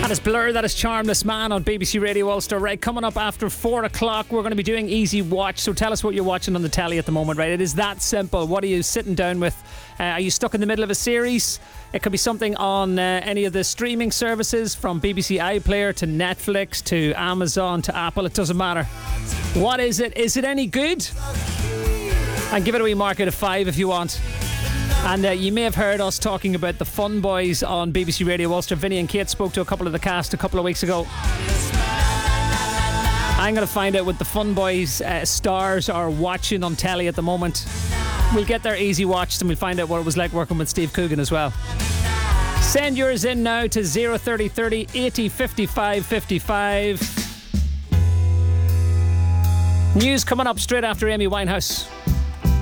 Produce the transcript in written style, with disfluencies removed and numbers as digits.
That is Blur, that is Charmless Man on BBC Radio Ulster. Right, coming up after 4 o'clock, we're going to be doing Easy Watch. So tell us what you're watching on the telly at the moment, right? It is that simple. What are you sitting down with? Are you stuck in the middle of a series? It could be something on any of the streaming services, from BBC iPlayer to Netflix to Amazon to Apple. It doesn't matter. What is it? Is it any good? And give it a wee mark out of 5 if you want. And you may have heard us talking about the Fun Boys on BBC Radio Ulster. Vinny and Kate spoke to a couple of the cast a couple of weeks ago. I'm going to find out what the Fun Boys stars are watching on telly at the moment. We'll get their Easy Watch and we'll find out what it was like working with Steve Coogan as well. Send yours in now to 03030 80 55 55. News coming up straight after Amy Winehouse.